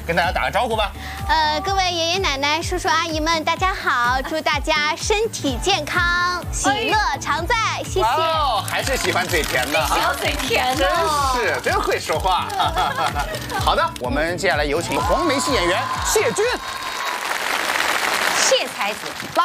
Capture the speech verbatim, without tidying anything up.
跟大家打个招呼吧。 呃，各位爷爷奶奶、叔叔阿姨们，大家好！祝大家身体健康，喜乐常在，谢谢。 哦，还是喜欢嘴甜的， 小嘴甜真哦， 是真会说话。好的，我们接下来有请黄梅戏演员谢军。 谢才子。